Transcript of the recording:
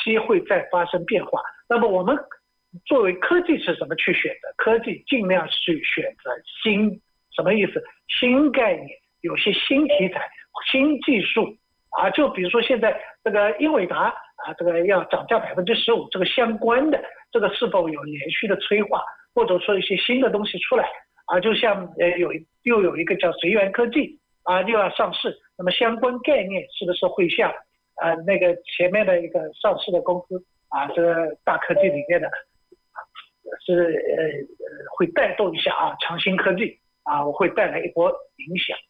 西会再发生变化。那么我们作为科技是怎么去选择？科技尽量去选择新，什么意思？新概念，有些新题材、新技术啊，就比如说现在这个英伟达啊，这个要涨价15%，这个相关的这个是否有连续的催化，或者说一些新的东西出来啊？就像又有一个叫随缘科技啊，又要上市，那么相关概念是不是会像那个前面的一个上市的公司啊，这个大科技里面的是会带动一下啊，长兴科技啊，会带来一波影响。